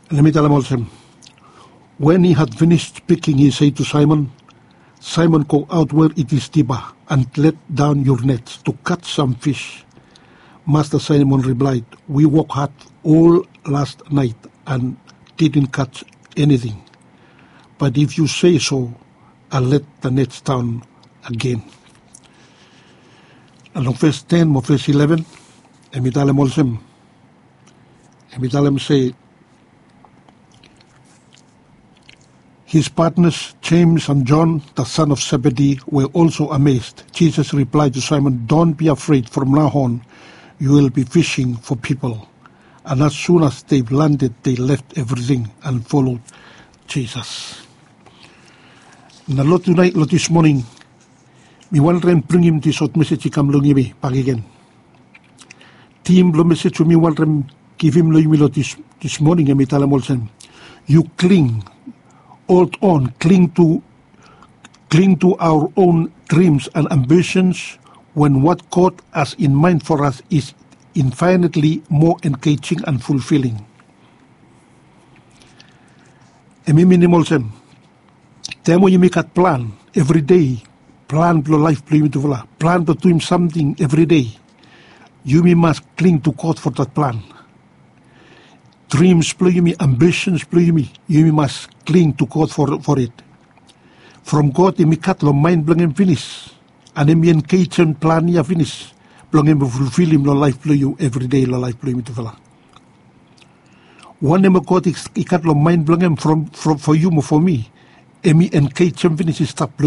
Let me tell him also. When he had finished speaking, he said to Simon, Simon, go out where it is deeper and let down your nets to catch some fish. Master Simon replied, we worked hard all last night and didn't catch anything. But if you say so, I'll let the nets down again. Along verse 10 or verse 11, Emitalem also. Emitalem say, his partners, James and John, the son of Zebedee, were also amazed. Jesus replied to Simon, don't be afraid. From now on, you will be fishing for people. And as soon as they've landed, they left everything and followed Jesus. Na lot tonight, lot this morning, mi wan rem bring him this hot message kam lungi mi pagigen. Team lo message mi wan rem give him lungi mi lot this morning mi talam olsen. You hold on, cling to our own dreams and ambitions when what God has in mind for us is infinitely more engaging and fulfilling. Emi minimolsen. Temo you make a plan every day. Plan for life, plan to do something every day. You must cling to God for that plan. Dreams, ambitions, you must cling to God for it. From God, you cut lo mind blong finish. And you engage and plan ya finish. Blong fulfill him lo life you every day lo life to fella. One name of God, he cut lo mind blong from for you for me. Emi engage and finish stop